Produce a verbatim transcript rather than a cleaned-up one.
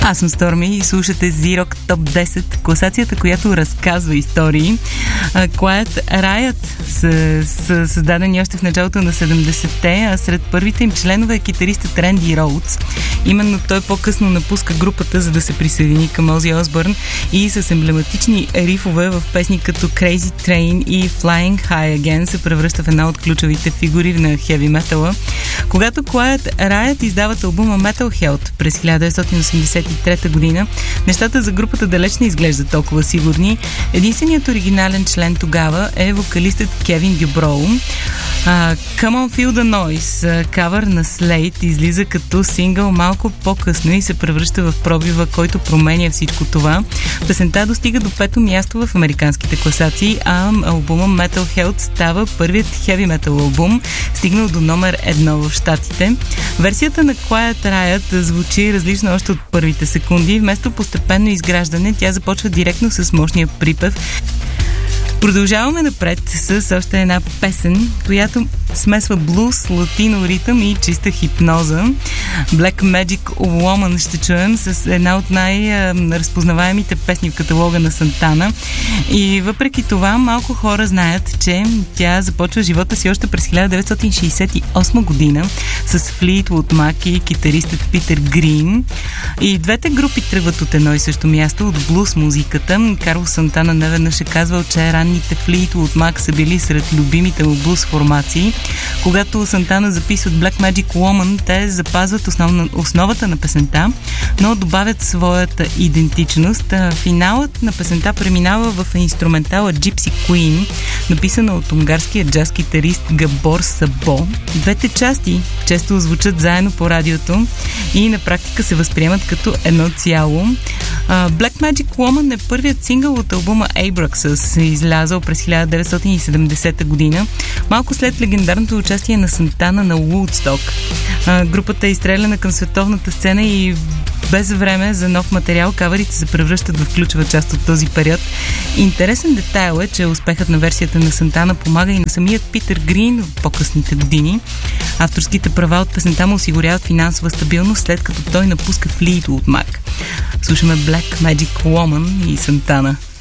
Аз съм Stormy и слушате Z-Rock Top десет, класацията, която разказва истории. Quiet Riot са, са създадени още в началото на седемдесетте, а сред първите им членове е китаристът Ренди Роудс. Именно той по-късно напуска групата, за да се присъедини към Ози Осбърн и с емблематични рифове в песни като Crazy Train и Flying High Again се превръща в една от ключовите фигури на хеви метала. Когато Quiet Riot издават албума Metal Health през хиляда деветстотин осемдесет и трета година, нещата за групата далеч не изглеждат толкова сигурни. Единственият оригинален член тогава е вокалистът Кевин Дюброу. Uh, Come on Feel the Noise, кавър на Slade, излиза като сингъл малко по-късно и се превръща в пробива, който променя всичко това. Песента достига до пето място в американските класации, а албума Metal Health става първият heavy metal албум, стигнал до номер едно в щатите. Версията на Quiet Riot звучи различно още от първите секунди. Вместо постепенно изграждане, тя започва директно с мощния припев. Продължаваме напред с още една песен, която смесва блуз, латино ритъм и чиста хипноза. Black Magic Woman ще чуем с една от най-разпознаваемите песни в каталога на Сантана. И въпреки това малко хора знаят, че тя започва живота си още през хиляда деветстотин шейсет и осма година с Fleetwood Mac и китаристът Питър Грин. И двете групи тръгват от едно и също място, от блуз музиката. Карлос Сантана неведнъж е казвал, че ранните Fleetwood Mac са били сред любимите му блуз формации. Когато Сантана записват Black Magic Woman, те запазват основна, основата на песента, но добавят своята идентичност. Финалът на песента преминава в инструментала Gypsy Queen, написана от унгарския джаз-китарист Габор Сабо. Двете части често звучат заедно по радиото и на практика се възприемат като едно цяло. Black Magic Woman е първият сингъл от албума Abraxas, излязъл през хиляда деветстотин и седемдесета година, малко след легендарното участие на Сантана на Woodstock. Групата е изстреляна към световната сцена и без време за нов материал кавърите се превръщат в ключова част от този период. Интересен детайл е, че успехът на версията на Сантана помага и на самият Питър Грин в по-късните години. Авторските права от песента му осигуряват финансова стабилност, след като той напуска Fleetwood Mac. Слушаме Black Magic Woman и Сантана.